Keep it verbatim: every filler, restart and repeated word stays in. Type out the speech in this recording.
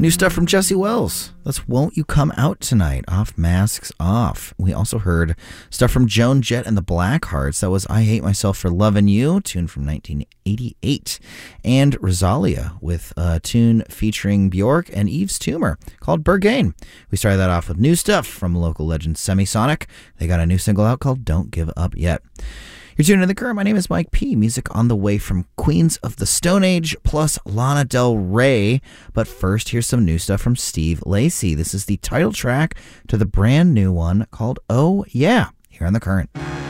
New stuff from Jesse Wells. That's Won't You Come Out Tonight, off Masks Off. We also heard stuff from Joan Jett and the Blackhearts. That was I Hate Myself for Lovin' You, tune from nineteen eighty-eight. And Rosalia with a tune featuring Bjork and Yves Tumor called Berghain. We started that off with new stuff from local legend Semisonic. They got a new single out called Don't Give Up Yet. You're tuning in The Current. My name is Mike P. Music on the way from Queens of the Stone Age plus Lana Del Rey. But first, here's some new stuff from Steve Lacy. This is the title track to the brand new one called Oh Yeah, here on The Current.